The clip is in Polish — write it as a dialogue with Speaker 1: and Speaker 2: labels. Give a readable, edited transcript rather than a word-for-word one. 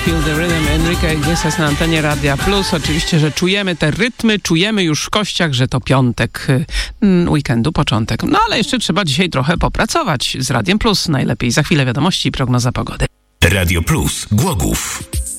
Speaker 1: Feel the Rhythm, Enrique Iglesias na antenie Radia Plus. Oczywiście, że czujemy te rytmy, czujemy już w kościach, że to piątek weekendu, początek. No ale jeszcze trzeba dzisiaj trochę popracować z Radiem Plus. Najlepiej za chwilę wiadomości i prognoza pogody.
Speaker 2: Radio Plus Głogów.